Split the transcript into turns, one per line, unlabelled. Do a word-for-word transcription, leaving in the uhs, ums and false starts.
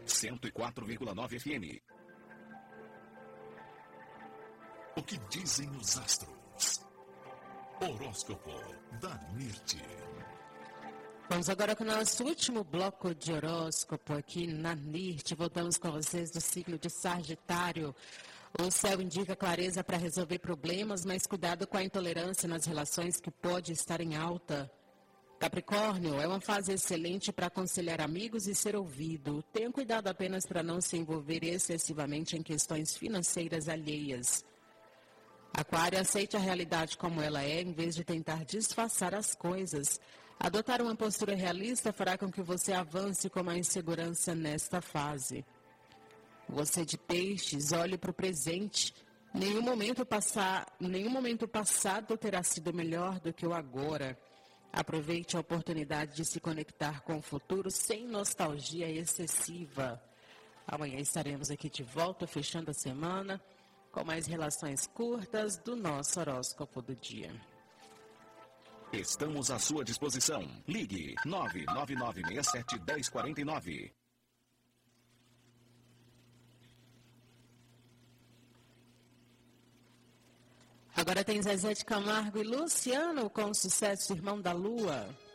cento e quatro vírgula nove F M. O que dizem os astros? Horóscopo da Mirti.
Vamos agora com o nosso último bloco de horóscopo aqui na Mirti. Voltamos com vocês do signo de Sagitário. O céu indica clareza para resolver problemas, mas cuidado com a intolerância nas relações que pode estar em alta. Capricórnio, é uma fase excelente para aconselhar amigos e ser ouvido. Tenha cuidado apenas para não se envolver excessivamente em questões financeiras alheias. Aquário, aceite a realidade como ela é, em vez de tentar disfarçar as coisas. Adotar uma postura realista fará com que você avance com mais segurança nesta fase. Você de peixes, olhe para o presente. Nenhum momento, passar, nenhum momento passado terá sido melhor do que o agora. Aproveite a oportunidade de se conectar com o futuro sem nostalgia excessiva. Amanhã estaremos aqui de volta, fechando a semana, com mais relações curtas do nosso horóscopo do dia.
Estamos à sua disposição. Ligue nove nove nove seis sete um zero quatro nove.
Agora tem Zezé de Camargo e Luciano com o sucesso Irmão da Lua.